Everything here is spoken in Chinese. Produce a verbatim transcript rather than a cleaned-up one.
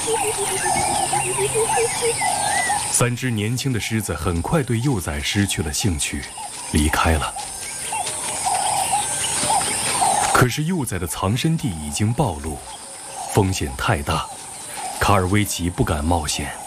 三只年轻的狮子很快对幼崽失去了兴趣，离开了。可是幼崽的藏身地已经暴露，风险太大，卡尔维奇不敢冒险。